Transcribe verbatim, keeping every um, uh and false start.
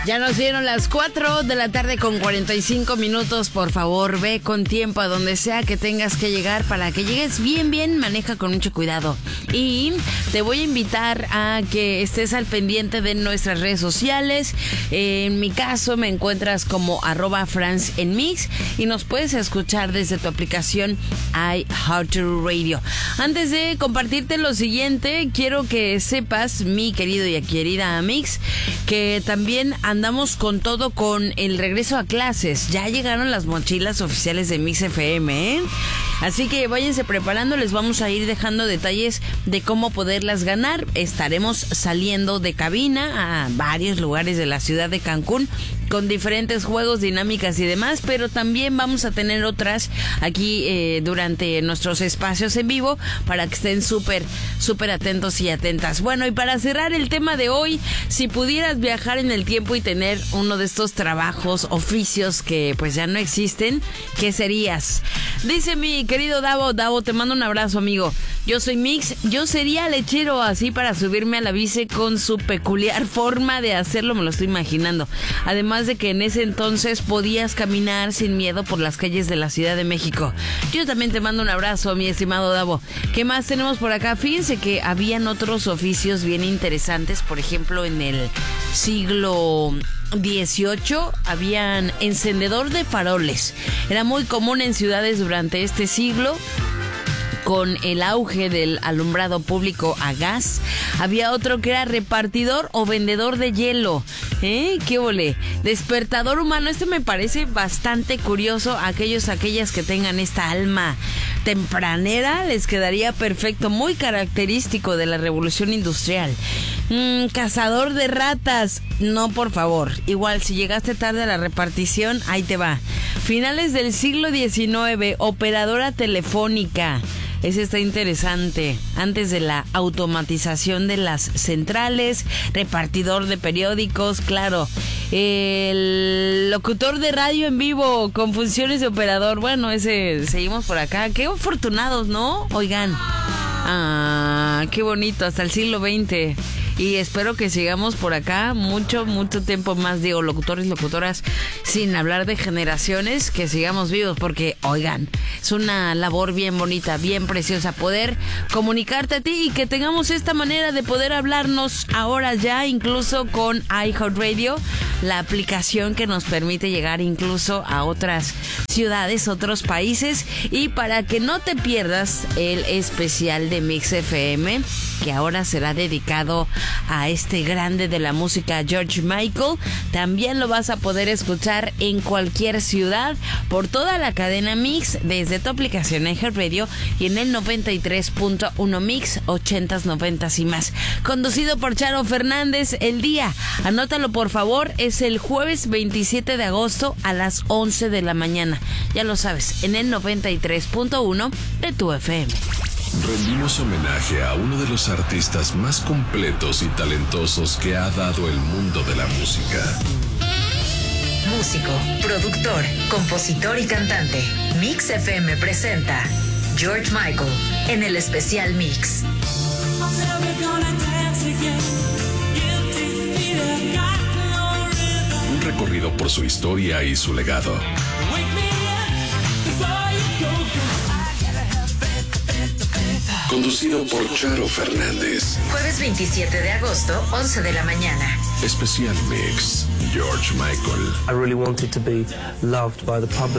Ya nos dieron las cuatro de la tarde con cuarenta y cinco minutos. Por favor, ve con tiempo a donde sea que tengas que llegar. Para que llegues bien, bien, maneja con mucho cuidado. Y te voy a invitar a que estés al pendiente de nuestras redes sociales. En mi caso me encuentras como arroba France en Mix y nos puedes escuchar desde tu aplicación iHeartRadio. Antes de compartirte lo siguiente, quiero que sepas, mi querido y querida Mix, que también andamos con todo con el regreso a clases. Ya llegaron las mochilas oficiales de Mix F M, ¿eh? Así que váyanse preparando, les vamos a ir dejando detalles de cómo poderlas ganar. Estaremos saliendo de cabina a varios lugares de la ciudad de Cancún con diferentes juegos, dinámicas y demás, pero también vamos a tener otras aquí eh, durante nuestros espacios en vivo para que estén súper, súper atentos y atentas. Bueno, y para cerrar el tema de hoy, si pudieras viajar en el tiempo y tener uno de estos trabajos, oficios que pues ya no existen, ¿qué serías? Dice mi querido Davo, Davo, te mando un abrazo, amigo. Yo soy Mix, yo sería lechero, así para subirme a la bici con su peculiar forma de hacerlo, me lo estoy imaginando. Además de que en ese entonces podías caminar sin miedo por las calles de la Ciudad de México. Yo también te mando un abrazo, mi estimado Davo. ¿Qué más tenemos por acá? Fíjense que habían otros oficios bien interesantes, por ejemplo, en el siglo dieciocho habían encendedor de faroles. Era muy común en ciudades durante este siglo. Con el auge del alumbrado público a gas, había otro que era repartidor o vendedor de hielo. ¿Eh? ¿Qué ole? Despertador humano. Este me parece bastante curioso. Aquellos, aquellas que tengan esta alma tempranera, les quedaría perfecto. Muy característico de la revolución industrial. Mm, cazador de ratas. No, por favor. Igual, si llegaste tarde a la repartición, ahí te va. Finales del siglo diecinueve, operadora telefónica. Ese está interesante. Antes de la automatización de las centrales, repartidor de periódicos, claro. El locutor de radio en vivo con funciones de operador. Bueno, ese seguimos por acá. Qué afortunados, ¿no? Oigan. Ah, qué bonito. Hasta el siglo veinte. Y espero que sigamos por acá mucho, mucho tiempo más. Digo, locutores, locutoras, sin hablar de generaciones, que sigamos vivos, porque, oigan, es una labor bien bonita, bien preciosa, poder comunicarte a ti y que tengamos esta manera de poder hablarnos ahora ya, incluso con iHeartRadio, la aplicación que nos permite llegar incluso a otras ciudades, otros países. Y para que no te pierdas el especial de Mix F M, que ahora será dedicado a este grande de la música, George Michael, también lo vas a poder escuchar en cualquier ciudad por toda la cadena Mix, desde tu aplicación iHeartRadio y en el noventa y tres punto uno Mix, ochentas, noventas y más. Conducido por Charo Fernández. El día, anótalo por favor, es el jueves veintisiete de agosto a las once de la mañana. Ya lo sabes, en el noventa y tres punto uno de tu F M. Rendimos homenaje a uno de los artistas más completos y talentosos que ha dado el mundo de la música. Músico, productor, compositor y cantante. Mix F M presenta George Michael en el especial Mix. Un recorrido por su historia y su legado. Conducido por Charo Fernández. Jueves veintisiete de agosto, once de la mañana. Especial Mix, George Michael. I really wanted to be loved by the public.